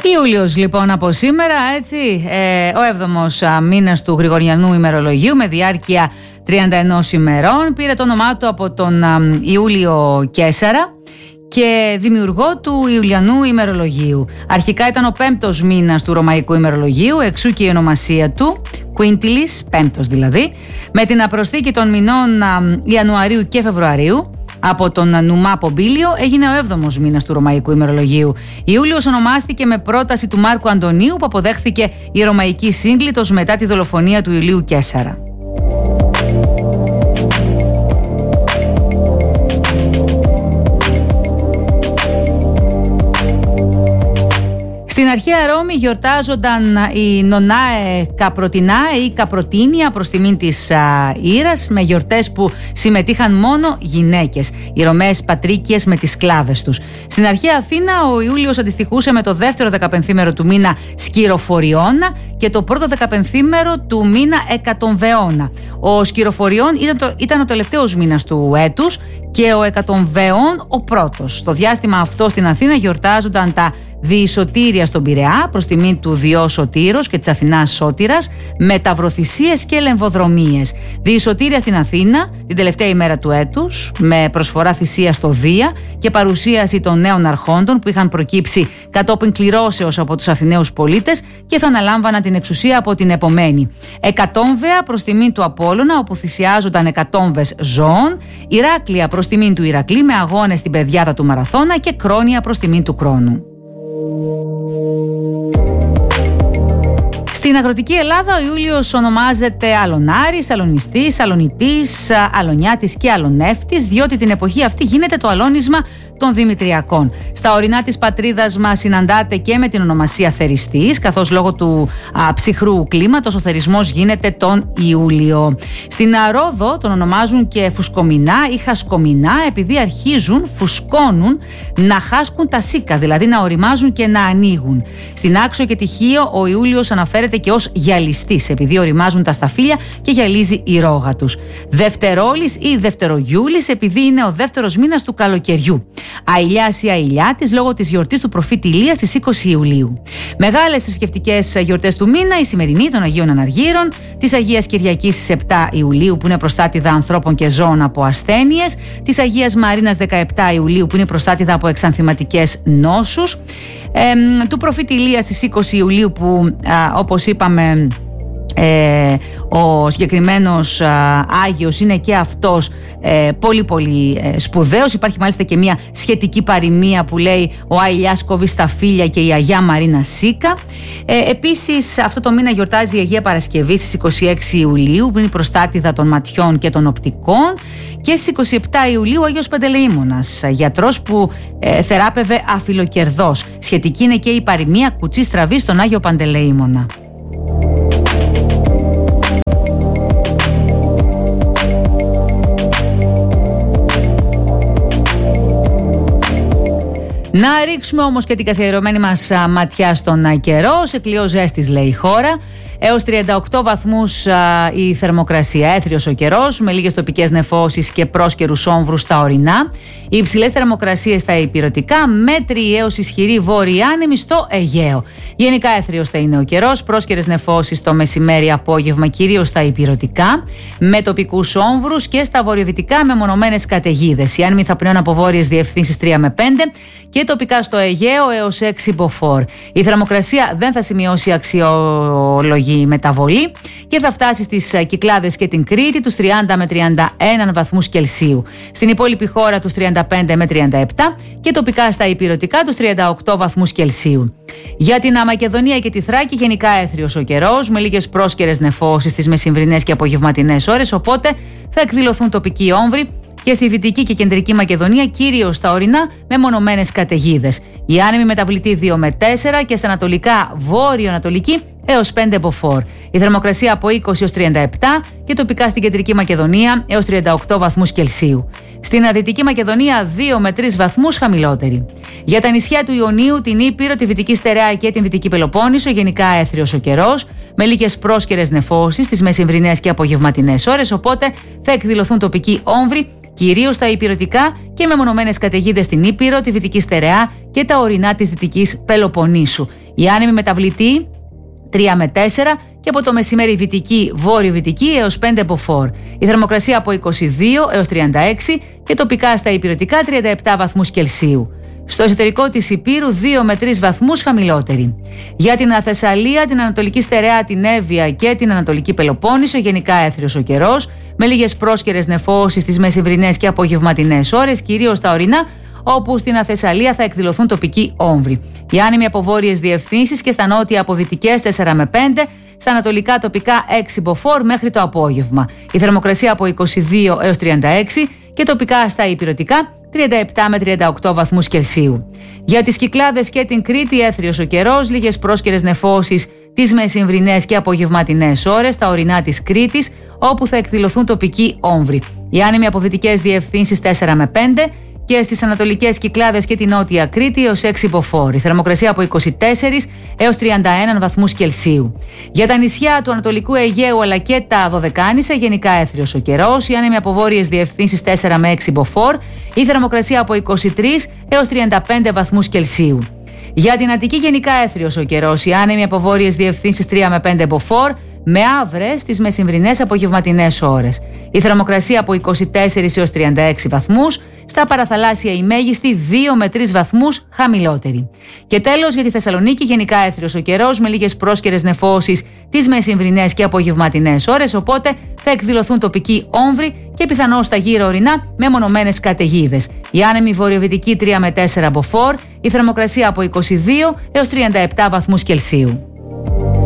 Ιούλιος λοιπόν από σήμερα, έτσι, ο 7ος μήνας του Γρηγοριανού ημερολογίου με διάρκεια 31 ημερών, πήρε το όνομά του από τον Ιούλιο Καίσαρα και δημιουργό του Ιουλιανού ημερολογίου. Αρχικά ήταν ο 5ος μήνας του Ρωμαϊκού ημερολογίου, εξού και η ονομασία του, Quintilis, 5ος δηλαδή, με την απροσθήκη των μηνών Ιανουαρίου και Φεβρουαρίου. Από τον Νουμά Πομπίλιο έγινε ο 7ος μήνας του Ρωμαϊκού ημερολογίου. Ιούλιος ονομάστηκε με πρόταση του Μάρκου Αντωνίου, που αποδέχθηκε η Ρωμαϊκή Σύγκλιτος μετά τη δολοφονία του Ιουλίου Καίσαρα. Στην αρχαία Ρώμη γιορτάζονταν οι Νονάε Καπροτινάε ή Καπροτίνια προς τιμήν της Ήρας, με γιορτές που συμμετείχαν μόνο γυναίκες, οι Ρωμαίες πατρίκιες με τις σκλάβες τους. Στην αρχαία Αθήνα ο Ιούλιος αντιστοιχούσε με το δεύτερο δεκαπενθήμερο του μήνα Σκυροφοριώνα και το πρώτο δεκαπενθήμερο του μήνα Εκατομβεώνα. Ο Σκυροφοριών ήταν ο τελευταίος μήνας του έτους και ο Εκατομβεών ο πρώτος. Στο διάστημα αυτό στην Αθήνα γιορτάζονταν τα διησωτήρια στον Πειραιά προς τιμήν του Διό Σωτήρος και της Αθηνάς Σώτηρας, με ταυροθυσίες και λεμβοδρομίες. Διησωτήρια στην Αθήνα την τελευταία ημέρα του έτους, με προσφορά θυσία στο Δία και παρουσίαση των νέων αρχόντων που είχαν προκύψει κατόπιν κληρώσεως από τους Αθηναίους πολίτες και θα αναλάμβαναν την εξουσία από την επομένη. Εκατόμβεα προς τιμήν του Απόλλωνα, όπου θυσιάζονταν εκατόμβες ζώων. Ηράκλεια προς τιμήν του Ηρακλή, με αγώνες στην πεδιάδα του Μαραθώνα, και Κρόνια προς τιμήν του Κρόνου. Στην αγροτική Ελλάδα ο Ιούλιος ονομάζεται Αλωνάρης, Αλωνιστής, Αλωνητής, Αλωνιάτης και Αλωνεύτης, διότι την εποχή αυτή γίνεται το αλώνισμα των Δημητριακών. Στα ορεινά της πατρίδας μας συναντάται και με την ονομασία Θεριστής, καθώς λόγω του ψυχρού κλίματος ο θερισμός γίνεται τον Ιούλιο. Στην Ρόδο τον ονομάζουν και Φουσκομινά ή Χασκομινά, επειδή αρχίζουν, φουσκώνουν, να χάσκουν τα σίκα, δηλαδή να οριμάζουν και να ανοίγουν. Στην Άξο και Τυχείο ο Ιούλιος αναφέρεται και ως Γυαλιστής, επειδή οριμάζουν τα σταφύλια και γυαλίζει η ρόγα τους. Δευτερόλης ή Δευτερογιούλης, επειδή είναι ο δεύτερος μήνας του καλοκαιριού. Αηλιάς ή Αηλιάτης, λόγω της γιορτής του προφήτη Ηλία στις 20 Ιουλίου. Μεγάλες θρησκευτικές γιορτές του μήνα, η σημερινή των Αγίων Αναργύρων, της Αγίας Κυριακής στις 7 Ιουλίου, που είναι προστάτηδα ανθρώπων και ζώων από ασθένειες, της Αγίας Μαρίνας 17 Ιουλίου, που είναι προστάτηδα από εξανθηματικές νόσους, του προφήτη Ηλία στις 20 Ιουλίου, που όπως είπαμε ο συγκεκριμένος Άγιος είναι και αυτός πολύ σπουδαίος. Υπάρχει μάλιστα και μια σχετική παροιμία που λέει «Ο Αηλιάς κόβει στα φύλλα και η Αγιά Μαρίνα σίκα». Επίσης αυτό το μήνα γιορτάζει η Αγία Παρασκευή στις 26 Ιουλίου, που είναι η προστάτηδα των ματιών και των οπτικών, και στις 27 Ιουλίου ο Άγιος Παντελεήμονας, γιατρός που θεράπευε αφιλοκερδός. Σχετική είναι και η παροιμία «Κουτσί στραβή στον Άγιο Παντελεήμονα». Να ρίξουμε όμως και την καθιερωμένη μας ματιά στον καιρό. Σε κλειό ζέστης λέει η χώρα. Έως 38 βαθμούς η θερμοκρασία. Έθριος ο καιρός, με λίγες τοπικές νεφώσεις και πρόσκαιρους όμβρους στα ορεινά. Οι υψηλές θερμοκρασίες στα ηπειρωτικά, μέτριοι έως ισχυρή βόρειοι άνεμοι στο Αιγαίο. Γενικά έθριος θα είναι ο καιρός, πρόσκαιρες νεφώσεις το μεσημέρι απόγευμα, κυρίως στα ηπειρωτικά, με τοπικούς όμβρους, και στα βορειοδυτικά με μονομένες καταιγίδες. Οι άνεμοι θα πνέουν από βόρειες διευθύνσεις 3 με 5 και τοπικά στο Αιγαίο έως 6 μποφόρ. Η θερμοκρασία δεν θα σημειώσει αξιολογική μεταβολή και θα φτάσει στις Κυκλάδες και την Κρήτη τους 30 με 31 βαθμούς Κελσίου. Στην υπόλοιπη χώρα τους 35 με 37 και τοπικά στα ηπειρωτικά τους 38 βαθμούς Κελσίου. Για την Μακεδονία και τη Θράκη γενικά έθριος ο καιρός, με λίγες πρόσκαιρες νεφώσεις στις μεσημβρινές και απογευματινές ώρες, οπότε θα εκδηλωθούν τοπικοί όμβροι, και στη Δυτική και Κεντρική Μακεδονία, κυρίως στα ορεινά, με μονομένες καταιγίδες. Οι άνεμοι μεταβλητοί 2 με 4 και στα ανατολικά βόρειο-ανατολική έως 5 μποφόρ. Η θερμοκρασία από 20 έως 37 και τοπικά στην Κεντρική Μακεδονία έως 38 βαθμούς Κελσίου. Στην Δυτική Μακεδονία 2 με 3 βαθμούς χαμηλότερη. Για τα νησιά του Ιωνίου, την Ήπειρο, τη Βυτική Στερεά και την Δυτική Πελοπόννησο, γενικά έθριος ο καιρός, με λίγες πρόσκαιρες νεφώσεις στις μεσημβρινές και απογευματινές ώρες, οπότε θα εκδηλωθούν τοπικοί όμβροι, κυρίως στα ηπειρωτικά και με μονομένες καταιγίδες στην Ήπειρο, τη Βυτική Στερεά και τα ορεινά της Δυτικής Πελοποννήσου. Η άνεμη μεταβλητή 3 με 4 και από το μεσημέρι βυτική, βόρειο-βυτική έως 5 μποφόρ. Η θερμοκρασία από 22 έως 36 και τοπικά στα υπηρετικά 37 βαθμούς Κελσίου. Στο εσωτερικό της Ηπείρου 2 με 3 βαθμούς χαμηλότερη. Για την Θεσσαλία, την Ανατολική Στερεά, την Εύβοια και την Ανατολική Πελοπόννησο γενικά έθριος ο καιρός, με λίγες πρόσκαιρες νεφώσεις στις μεσημβρινές και απογευματινές ώρες, κυρίως στα ορεινά, όπου στην Αθεσσαλία θα εκδηλωθούν τοπικοί όμβροι. Οι άνεμοι από βόρειες διευθύνσεις και στα νότια από δυτικές 4 με 5, στα ανατολικά τοπικά 6 μποφόρ μέχρι το απόγευμα. Η θερμοκρασία από 22 έως 36 και τοπικά στα υπηρετικά 37 με 38 βαθμούς Κελσίου. Για τις Κυκλάδες και την Κρήτη έθριος ο καιρός, λίγες πρόσκαιρες νεφώσεις τις μεσημβρινές και απογευματινές ώρες στα ορεινά της Κρήτης, όπου θα εκδηλωθούν τοπικοί όμβροι. Οι άνεμοι από δυτικές διευθύνσεις 4 με 5 και στις ανατολικές Κυκλάδες και την νότια Κρήτη έως 6 μποφόρ. Η θερμοκρασία από 24 έως 31 βαθμούς Κελσίου. Για τα νησιά του Ανατολικού Αιγαίου αλλά και τα Δωδεκάνησα γενικά έθριος ο καιρός. Οι άνεμοι από βόρειες διευθύνσεις 4 με 6 μποφόρ. Η θερμοκρασία από 23 έως 35 βαθμούς Κελσίου. Για την Αττική γενικά έθριος ο καιρός. Οι άνεμοι από βόρειες διευθύνσεις 3 με 5 μποφόρ. Με άβρες στις μεσημβρινές απογευματινές ώρες. Η θερμοκρασία από 24 έως 36 βαθμούς, στα παραθαλάσσια η μέγιστη 2 με 3 βαθμούς χαμηλότερη. Και τέλος για τη Θεσσαλονίκη γενικά έθριος ο καιρός με λίγες πρόσκαιρες νεφώσεις τις μεσημβρινές και απογευματινές ώρες, οπότε θα εκδηλωθούν τοπικοί όμβροι και πιθανώς στα γύρω ορεινά με μονομένες καταιγίδες. Η άνεμη βορειοδυτική 3 με 4 μποφόρ, η θερμοκρασία από 22 έως 37 βαθμούς Κελσίου.